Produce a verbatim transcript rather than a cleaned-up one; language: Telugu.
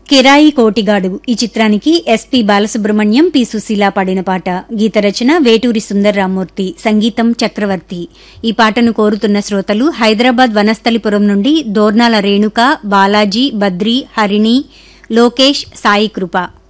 కిరాయి కోటిగాడు ఈ చిత్రానికి ఎస్పి బాలసుబ్రహ్మణ్యం పి సుశీల పాడిన పాట. గీత రచన వేటూరి సుందర్ రామ్మూర్తి, సంగీతం చక్రవర్తి. ఈ పాటను కోరుతున్న శ్రోతలు హైదరాబాద్ వనస్థలిపురం నుండి దోర్నాల రేణుక, బాలాజీ, బద్రి, హరిణి, లోకేష్, సాయి కృప.